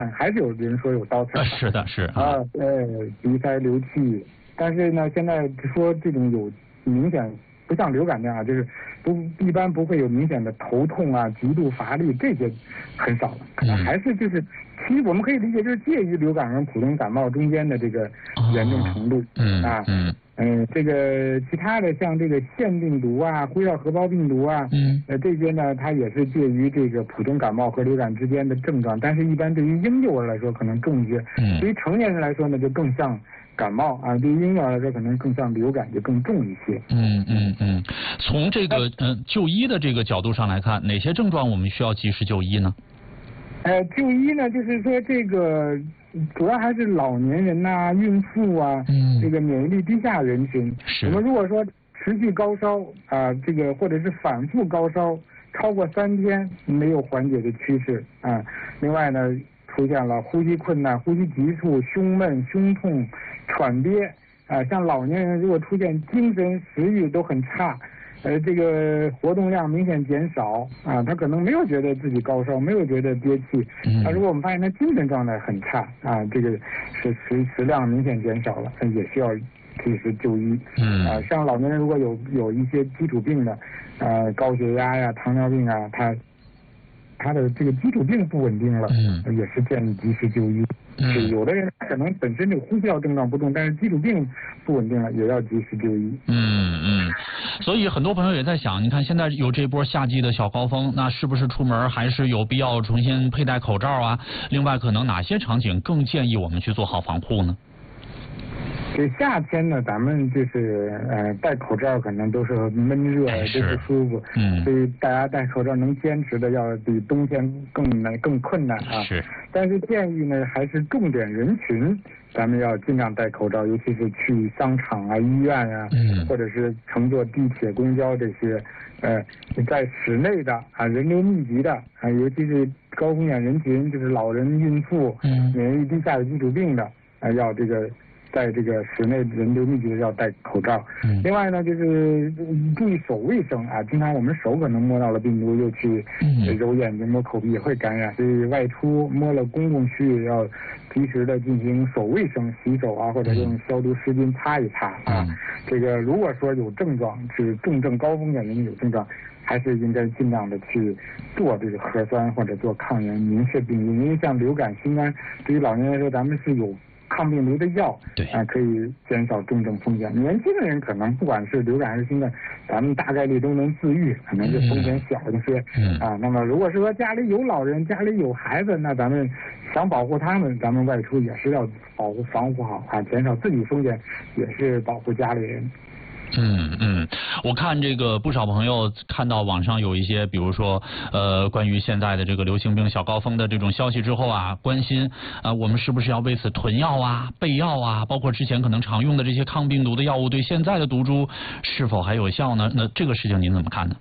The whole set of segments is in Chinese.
还是有人说有刀刺。 是的，是啊，鼻塞流气，但是呢，现在说这种有明显不像流感那样，就是一般不会有明显的头痛啊、极度乏力，这些很少了，可能还是就是。其实我们可以理解，就是介于流感和普通感冒中间的这个严重程度。这个其他的像这个腺病毒啊、呼啸核胞病毒啊，这些呢，它也是介于这个普通感冒和流感之间的症状，但是一般对于婴幼儿来说可能重一些，对于成年人来说呢，就更像感冒啊，对于婴幼儿来说可能更像流感，就更重一些。 从这个就医的这个角度上来看，哪些症状我们需要及时就医呢？ 就医呢，就是说这个主要还是老年人呐、孕妇啊，这个免疫力低下人群。我们如果说持续高烧啊，这个或者是反复高烧超过3天没有缓解的趋势啊，另外呢出现了呼吸困难、呼吸急促、胸闷、胸痛、喘憋啊，像老年人如果出现精神、食欲都很差。这个活动量明显减少啊，他可能没有觉得自己高烧，没有觉得憋气。如果我们发现他精神状态很差啊，这个是食量明显减少了，也需要及时就医。像老年人如果有一些基础病的，高血压呀、糖尿病啊，他的这个基础病不稳定了，也是建议及时就医。有的人可能本身这个呼吸道症状不重，但是基础病不稳定了，也要及时就医。 所以很多朋友也在想，你看现在有这波夏季的小高峰，那是不是出门还是有必要重新佩戴口罩啊？另外，可能哪些场景更建议我们去做好防护呢？ 这夏天呢，咱们就是戴口罩可能都是闷热，都不舒服。所以大家戴口罩能坚持的要比冬天更困难啊。但是建议呢，还是重点人群，咱们要尽量戴口罩，尤其是去商场啊、医院啊，或者是乘坐地铁、公交这些，在室内的啊人流密集的啊，尤其是高风险人群，就是老人、孕妇、免疫力低下的基础病的啊，要这个。在这个室内人流密集的要戴口罩。另外呢，就是注意手卫生啊，经常我们手可能摸到了病毒，又去揉眼睛、摸口鼻也会感染，所以外出摸了公共区域要及时的进行手卫生，洗手啊，或者用消毒湿巾擦一擦啊。这个如果说有症状是重症高风险人群有症状，还是应该尽量的去做这个核酸或者做抗原明确病因，因为像流感、新冠，对于老年人来说，咱们是有抗病毒的药，可以减少重症风险。年轻的人可能不管是流感还是新冠，咱们大概率都能自愈，可能就风险小一些。那么如果是说家里有老人、家里有孩子，那咱们想保护他们，咱们外出也是要防护好啊，减少自己风险，也是保护家里人。 我看这个不少朋友看到网上有一些，比如说关于现在的这个流行病小高峰的这种消息之后啊，关心我们是不是要为此囤药啊、备药啊，包括之前可能常用的这些抗病毒的药物对现在的毒株是否还有效呢？那这个事情您怎么看呢？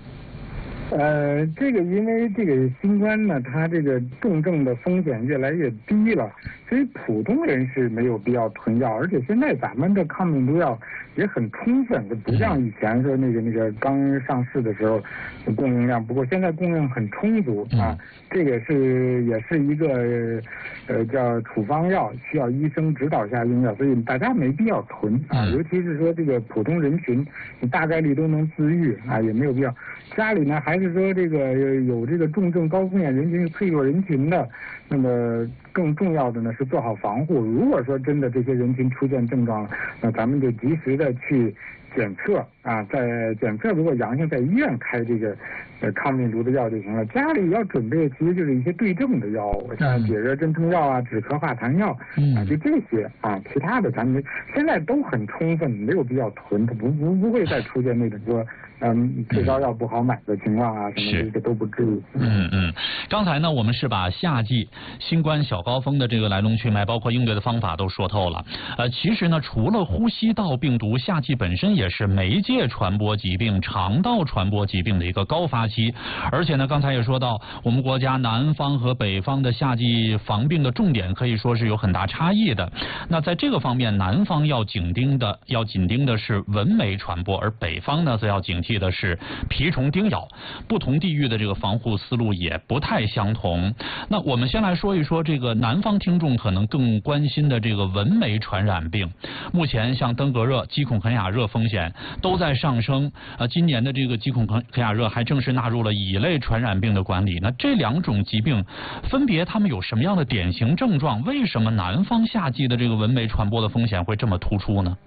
这个因为这个新冠呢，它这个重症的风险越来越低了，所以普通人是没有必要囤药，而且现在咱们的抗病毒药也很充分，就不像以前说那个刚上市的时候供应量不够，现在供应很充足啊。这个也是一个叫处方药，需要医生指导下用药，所以大家没必要囤啊。尤其是说这个普通人群，你大概率都能自愈啊，也没有必要。家里呢还是说这个有这个重症高风险人群、脆弱人群的，那么更重要的呢是做好防护。如果说真的这些人群出现症状了，那咱们就及时的去检测啊，在检测如果阳性，在医院开这个抗病毒的药就行了。家里要准备其实就是一些对症的药物，像解热镇痛药啊、止咳化痰药啊，就这些啊，其他的咱们现在都很充分，没有必要囤，它不会再出现那种说退烧药不好买的情况啊，什么这个都不至于。 刚才呢，我们是把夏季新冠小高峰的这个来龙去脉，包括应对的方法都说透了。其实呢，除了呼吸道病毒，夏季本身也是媒介传播疾病、肠道传播疾病的一个高发期。而且呢，刚才也说到，我们国家南方和北方的夏季防病的重点可以说是有很大差异的。那在这个方面，南方要紧盯的是蚊媒传播，而北方呢则要警惕的是蜱虫叮咬。不同地域的这个防护思路也不太相同。那我们先来来说一说这个南方听众可能更关心的这个蚊媒传染病。目前像登革热、鸡孔肯亚热风险都在上升。今年的这个鸡孔肯亚热还正式纳入了乙类传染病的管理。那这2种疾病分别它们有什么样的典型症状？为什么南方夏季的这个蚊媒传播的风险会这么突出呢？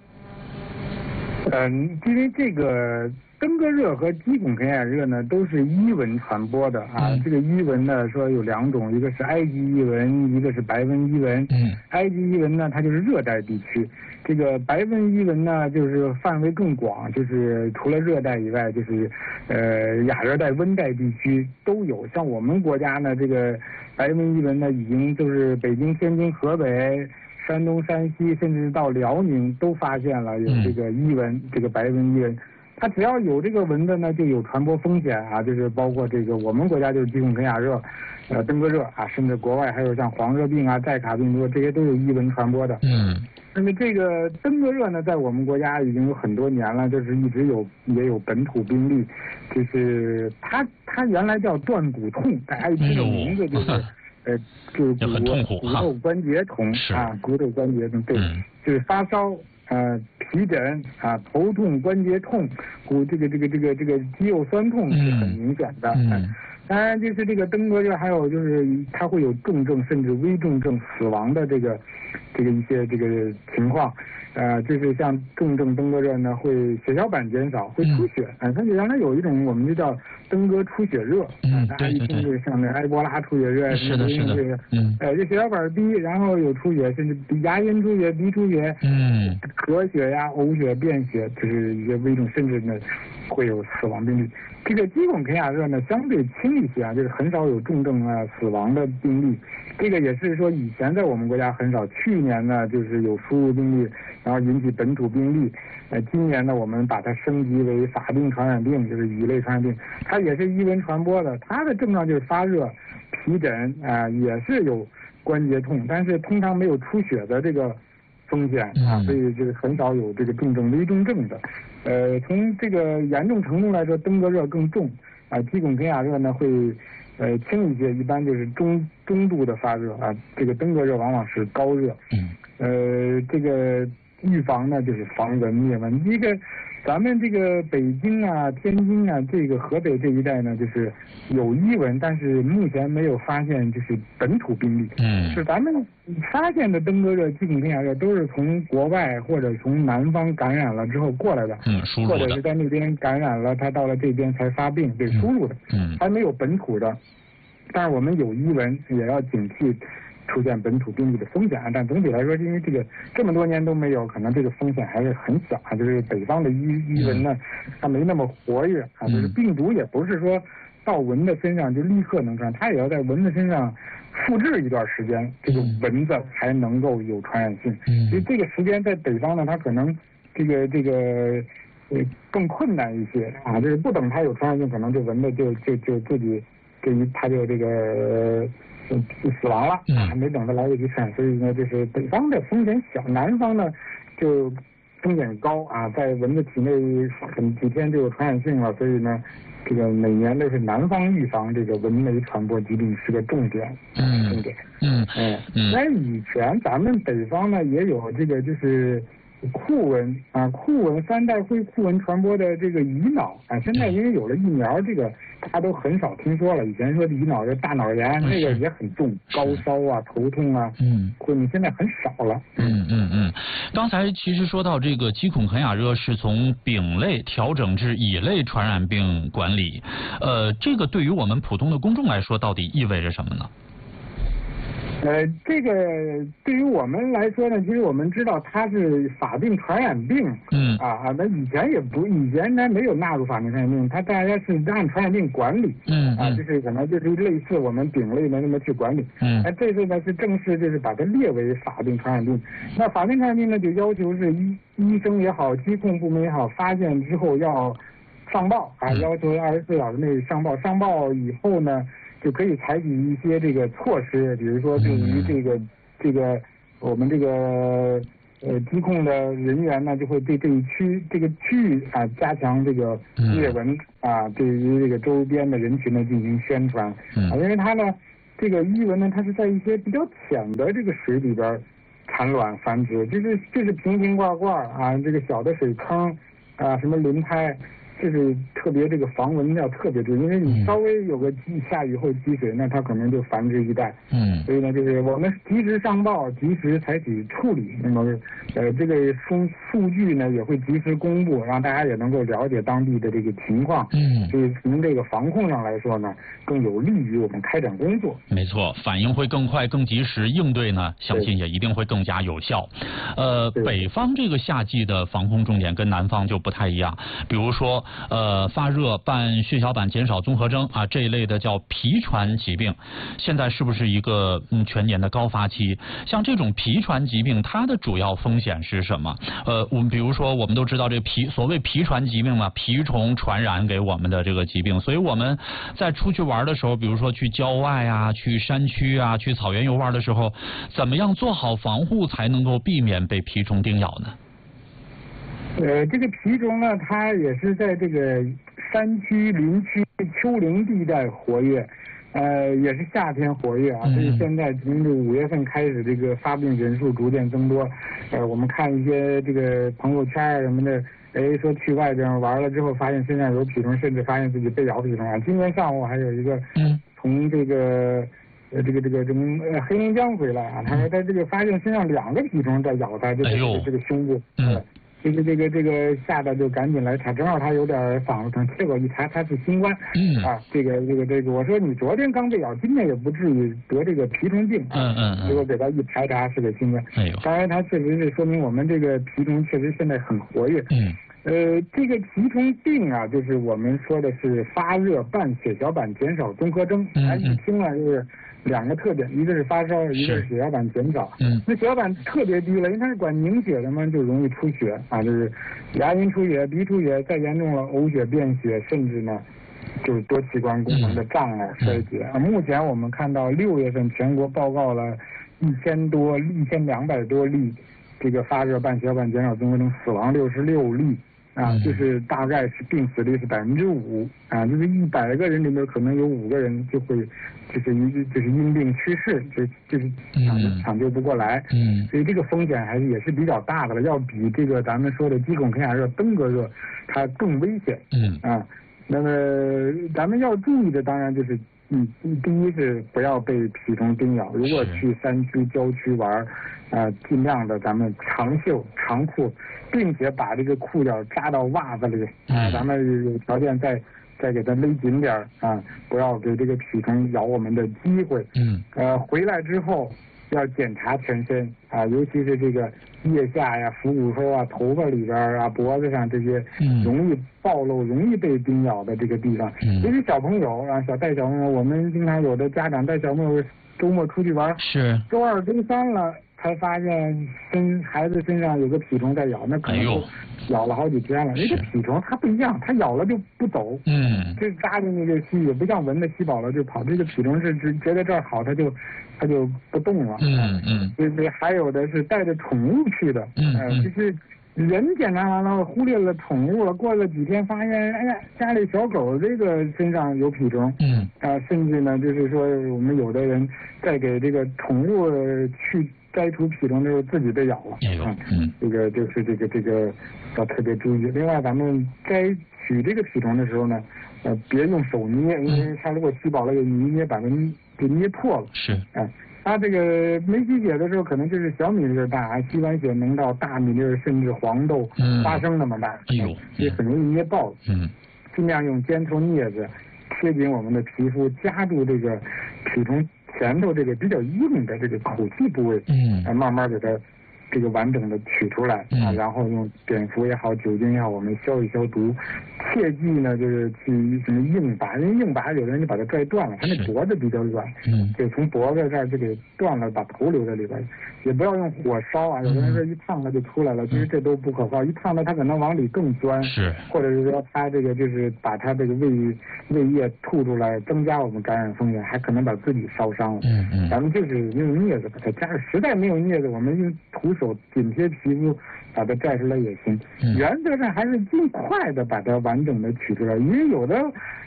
因为这个登革热和鸡孔肯亚热呢都是伊蚊传播的啊。这个伊蚊呢说有2种，一个是埃及伊蚊，一个是白纹伊蚊。埃及伊蚊呢它就是热带地区，这个白纹伊蚊呢就是范围更广，就是除了热带以外，就是亚热带、温带地区都有。像我们国家呢，这个白纹伊蚊呢已经就是北京、天津、河北、山东、山西，甚至到辽宁都发现了有这个伊蚊，这个白纹伊蚊。它只要有这个蚊子呢，就有传播风险啊，就是包括这个我们国家就是鸡孔肯亚热、登革热啊，甚至国外还有像黄热病啊、寨卡病毒，这些都有伊蚊传播的。那么这个登革热呢，在我们国家已经有很多年了，就是一直也有本土病例，就是它原来叫断骨痛，大家一听这名字就是就是骨头关节痛啊，骨头关节痛，对，就是发烧。皮疹啊，头痛、关节痛，这个肌肉酸痛是很明显的。当然就是这个登革热，还有就是它会有重症甚至危重症死亡的这个一些这个情况。就是像重症登革热呢，会血小板减少，会出血。它原来有一种我们就叫登革出血热。大家一听就像那埃博拉出血热， 是的。 这血小板低，然后有出血，甚至牙龈出血、鼻出血，咳血呀、呕血、便血，就是一些危重，甚至呢会有死亡病例。这个鸡孔肯亚热呢相对轻一些啊，就是很少有重症死亡的病例。这个也是说以前在我们国家很少，去年呢就是有输入病例，然后引起本土病例。今年呢我们把它升级为法定传染病，就是乙类传染病，它也是伊蚊传播的，它的症状就是发热、皮疹也是有关节痛，但是通常没有出血的这个风险啊，所以就是很少有这个重症、危重症的。从这个严重程度来说，登革热更重啊，鸡孔肯亚热呢会轻一些，一般就是中度的发热啊，这个登革热往往是高热。这个预防呢就是防蚊灭蚊。一个咱们这个北京啊、天津啊、这个河北这一带呢，就是有伊蚊，但是目前没有发现就是本土病例。是咱们发现的登革热、鸡孔肯亚热都是从国外或者从南方感染了之后过来的。或者是在那边感染了，他到了这边才发病，对，输入的。还没有本土的，但是我们有伊蚊，也要警惕出现本土病例的风险。但总体来说，因为这个这么多年都没有，可能这个风险还是很小。就是北方的伊蚊呢，它没那么活跃啊，就是病毒也不是说到蚊子身上就立刻能传，它也要在蚊子身上复制一段时间，这个蚊子才能够有传染性。所以这个时间在北方呢，它可能这个更困难一些啊，就是不等它有传染性，可能这蚊子就自己它就这个死亡了，还没等它来得及传染。所以呢，就是北方的风险小，南方呢就风险高啊，在蚊子体内几天就有传染性了，所以呢，这个每年都是南方预防这个蚊媒传播疾病是个重点。重点。在以前咱们北方呢也有这个就是库蚊啊，库蚊3代会库蚊传播的这个乙脑啊，现在因为有了疫苗，这个大家都很少听说了。以前说乙脑是大脑炎，那个也很重，高烧啊、头痛啊，现在很少了。 刚才其实说到这个鸡孔肯亚热是从丙类调整至乙类传染病管理，这个对于我们普通的公众来说，到底意味着什么呢？ 这个对于我们来说呢，其实我们知道它是法定传染病。那以前它没有纳入法定传染病，它大家是按传染病管理。就是可能就是类似我们丙类的那么去管理。这次呢是正式就是把它列为法定传染病。那法定传染病呢就要求是医生也好，疾控部门也好，发现之后要上报啊，要求24小时内上报。上报以后呢，就可以采取一些这个措施，比如说对于这个我们这个疾控的人员呢，就会对这个区域啊加强这个灭蚊啊，对于这个周边的人群呢进行宣传。因为它呢这个伊蚊呢，它是在一些比较浅的这个水里边产卵繁殖，就是瓶瓶罐罐啊，这个小的水坑啊，什么轮胎。就是特别这个防蚊要特别注意，因为你稍微有个下雨后积水，那它可能就繁殖一代。所以呢，就是我们及时上报，及时采取处理。那么，这个数据呢也会及时公布，让大家也能够了解当地的这个情况。所以从这个防控上来说呢，更有利于我们开展工作。 没错，反应会更快、更及时，应对呢，相信也一定会更加有效。北方这个夏季的防控重点跟南方就不太一样，比如说。发热、办血小板减少综合征啊这一类的叫皮传疾病，现在是不是一个全年的高发期？像这种皮传疾病，它的主要风险是什么？我们比如说，我们都知道这个所谓皮传疾病嘛，蜱虫传染给我们的这个疾病，所以我们在出去玩的时候，比如说去郊外啊、去山区啊、去草原游玩的时候，怎么样做好防护才能够避免被蜱虫叮咬呢？ 这个蜱虫呢，它也是在这个山区、林区、丘陵地带活跃，也是夏天活跃啊。所以现在从这5月份开始，这个发病人数逐渐增多。我们看一些这个朋友圈什么的，说去外边玩了之后，发现身上有蜱虫，甚至发现自己被咬蜱虫啊。今天上午还有一个从这个从黑龙江回来啊，他说他这个发现身上2个蜱虫在咬他这个胸部。这个吓得就赶紧来查，正好他有点嗓子疼，结果一查他是新冠。这个，我说你昨天刚被咬，今天也不至于得这个蜱虫病。结果给他一排查是个新冠。当然他确实是说明我们这个蜱虫确实现在很活跃。这个蜱虫病啊，就是我们说的是发热伴血小板减少综合征。一听了就是2个特点，一个是发烧，一个是血小板减少。那血小板特别低了，因为它是管凝血的嘛，就容易出血啊，就是牙龈出血、鼻出血，再严重了呕血、便血，甚至呢就是多器官功能的障碍衰竭。目前我们看到6月份全国报告了1200多例这个发热伴血小板减少综合征，死亡66例。就是大概是病死率是5%啊，就是100个人里面可能有5个人就会就是因病去世，就是抢救不过来。所以这个风险也是比较大的了，要比这个咱们说的鸡孔肯雅热、登革热它更危险。那么咱们要注意的当然就是第一是不要被蜱虫叮咬，如果去山区、郊区玩，尽量的咱们长袖长裤，并且把这个裤脚扎到袜子里，咱们有条件再给它勒紧点不要给这个蜱虫咬我们的机会。回来之后要检查全身尤其是这个腋下呀、腹股沟啊、头发里边脖子上这些容易暴露、容易被叮咬的这个地方。尤其小朋友带小朋友，我们经常有的家长带小朋友周末出去玩，周2、周3了才发现孩子身上有个蜱虫在咬，那可能就咬了好几天了。这个蜱虫它不一样，它咬了就不走，这扎进去就吸，也不像蚊子吸饱了就跑。这个蜱虫是觉得这儿好，它就不动了。就是还有的是带着宠物去的，就是人检查完了忽略了宠物了，过了几天发现，哎呀，家里小狗这个身上有蜱虫，甚至呢就是说我们有的人在给这个宠物去摘除蜱虫的时候自己被咬了。这个就是这个要特别注意。另外咱们摘取这个蜱虫的时候呢，别用手捏，因为它如果吸饱了有泥捏，把它给捏破了。它这个没吸血的时候可能就是小米粒大，吸完血能到大米粒甚至黄豆、花生那么大，所以很容易捏爆。尽量用尖头镊子贴紧我们的皮肤，夹住这个蜱虫前头这个比较硬的这个口器部位，慢慢给它这个完整的取出来然后用碘伏也好、酒精也好，我们消一消毒。切记呢，就是去什么硬拔，因为硬拔有的人就把它拽断了，他那脖子比较软，就从脖子这儿就给断了，把头留在里边。也不要用火烧有的人说一烫它就出来了，其实这都不可靠，一烫它可能往里更钻，或者是说它这个就是把它这个胃液吐出来，增加我们感染风险，还可能把自己烧伤了。咱们就是用镊子把它夹，实在没有镊子，我们用徒手紧贴皮肤把它摘出来也行。原则上还是尽快的把它完整的取出来，因为有的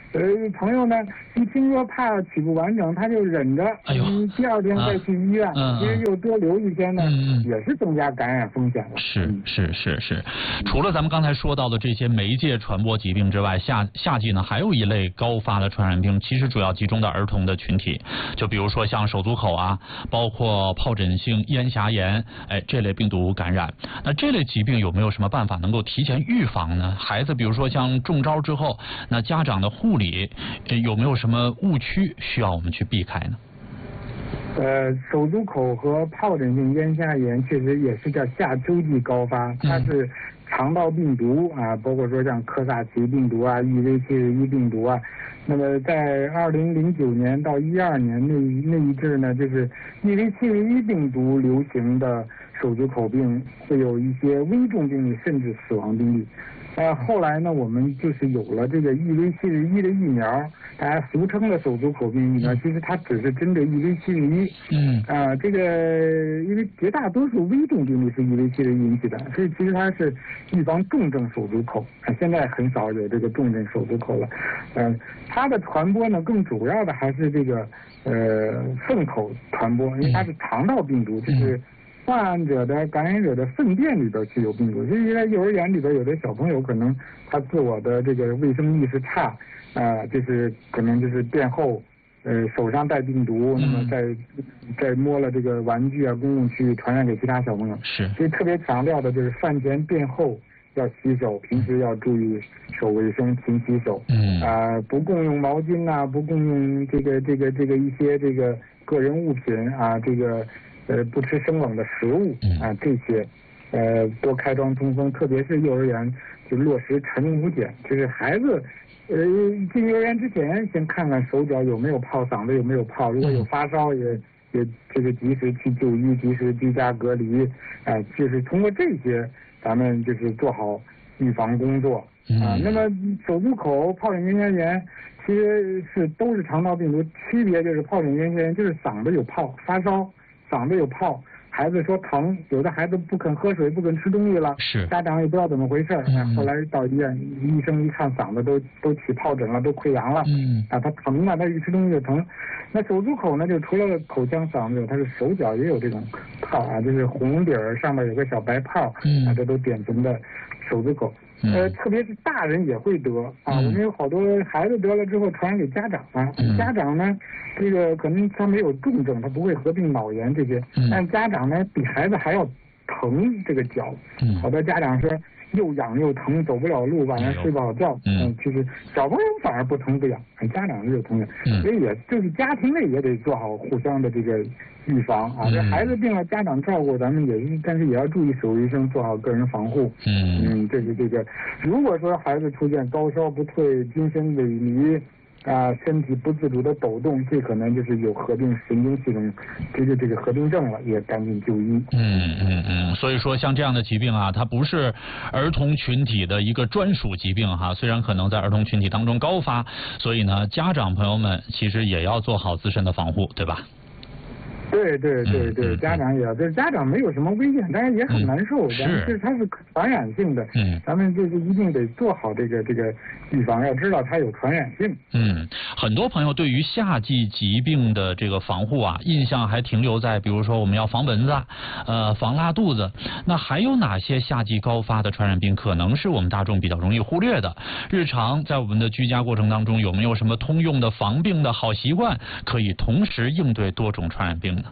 朋友呢，一听说怕取不完整，他就忍着，第2天再去医院，其实又多留1天呢，也是增加感染风险了。 是。除了咱们刚才说到的这些媒介传播疾病之外，夏季呢还有一类高发的传染病，其实主要集中在儿童的群体，就比如说像手足口啊，包括疱疹性咽峡炎，这类病毒感染。那这类疾病有没有什么办法能够提前预防呢？孩子比如说像中招之后，那家长的护理有没有什么误区需要我们去避开呢？ 手足口和疱疹性咽峡炎确实也是叫夏秋季高发，它是肠道病毒啊，包括说像科萨奇病毒啊、EV71病毒啊。那么在2009年到12年那一阵呢，就是 EV71病毒流行的手足口病会有一些危重病例，甚至死亡病例。后来呢，我们就是有了这个 EV71的疫苗，大家俗称的手足口病疫苗，其实它只是针对 EV71。这个因为绝大多数危重病例是 EV71引起的，所以其实它是预防重症手足口。现在很少有这个重症手足口了。它的传播呢，更主要的还是这个粪口传播，因为它是肠道病毒，就是患者的感染者的粪便里边是有病毒，所以在幼儿园里边有的小朋友可能他自我的这个卫生意识差，就是可能就是便后，手上带病毒，那么再摸了这个玩具啊、公共区域传染给其他小朋友。所以特别强调的就是饭前便后要洗手，平时要注意手卫生，勤洗手。不共用毛巾啊，不共用这个一些这个个人物品啊，这个。不吃生冷的食物啊，这些，多开窗通风，特别是幼儿园就落实晨午检，就是孩子，进幼儿园之前先看看手脚有没有泡，嗓子有没有泡，如果有发烧也这个及时去就医，及时居家隔离，就是通过这些，咱们就是做好预防工作。那么手足口、疱疹咽峡炎其实都是肠道病毒，区别就是疱疹咽峡炎就是嗓子有泡，发烧。嗓子有泡，孩子说疼，有的孩子不肯喝水，不肯吃东西了，家长也不知道怎么回事，后来到医院，医生一看嗓子都起疱疹了，都溃疡了，他疼啊，他一吃东西就疼。那手足口呢，就除了口腔、嗓子有，它是手脚也有这种泡啊，就是红底儿上面有个小白泡，这都典型的手足口。特别是大人也会得啊，我们有好多孩子得了之后传染给家长了，家长呢，这个可能他没有重症，他不会合并脑炎这些，但家长呢比孩子还要疼这个脚，好多家长说又痒又疼，走不了路，晚上睡不好觉，就是小朋友反而不疼不痒，家长是有疼的，所以也就是家庭内也得做好互相的这个预防啊，这孩子病了，家长照顾咱们也是，但是也要注意手卫生，做好个人防护。这个，如果说孩子出现高烧不退、精神萎靡身体不自主的抖动，这可能就是有合并神经系统这个合并症了，也赶紧就医。 所以说像这样的疾病啊，它不是儿童群体的一个专属疾病哈，虽然可能在儿童群体当中高发，所以呢，家长朋友们其实也要做好自身的防护，对吧？ 对，家长也要，就是家长没有什么危险，但是也很难受，就是它是传染性的，咱们就是一定得做好这个预防，要知道它有传染性。 很多朋友对于夏季疾病的这个防护啊，印象还停留在比如说我们要防蚊子，防拉肚子，那还有哪些夏季高发的传染病可能是我们大众比较容易忽略的？日常在我们的居家过程当中，有没有什么通用的防病的好习惯，可以同时应对多种传染病呢？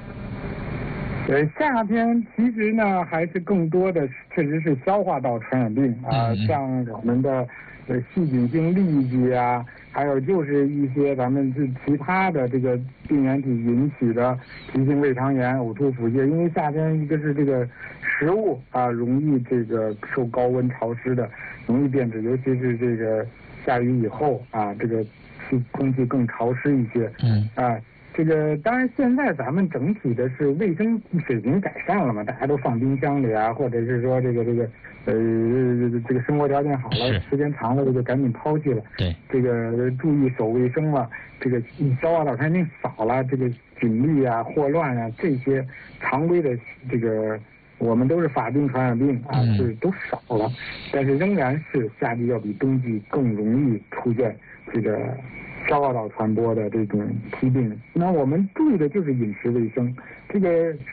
夏天其实呢，还是更多的确实是消化道传染病啊，像我们的细菌性痢疾啊，还有就是一些咱们是其他的这个病原体引起的急性胃肠炎、呕吐、腹泻。因为夏天一个是这个食物啊容易这个受高温潮湿的，容易变质，尤其是这个下雨以后啊，这个空气更潮湿一些。这个当然，现在咱们整体的是卫生水平改善了嘛，大家都放冰箱里啊，或者是说这个生活条件好了，时间长了就赶紧抛弃了。这个注意手卫生了，这个消化道传染病少了，这个菌痢啊、霍乱啊这些常规的这个我们都是法定传染病啊，是都少了，但是仍然是夏季要比冬季更容易出现这个消化道传播的这种疾病。那我们注意的就是饮食卫生，这个